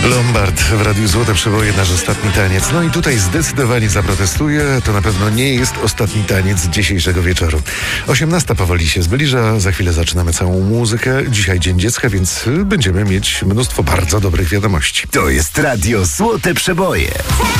Lombard w Radiu Złote Przeboje, nasz ostatni taniec. No i tutaj zdecydowanie zaprotestuję. To na pewno nie jest ostatni taniec dzisiejszego wieczoru. 18 powoli się zbliża. Za chwilę zaczynamy całą muzykę. Dzisiaj Dzień Dziecka, więc będziemy mieć mnóstwo bardzo dobrych wiadomości. To jest Radio Złote Przeboje.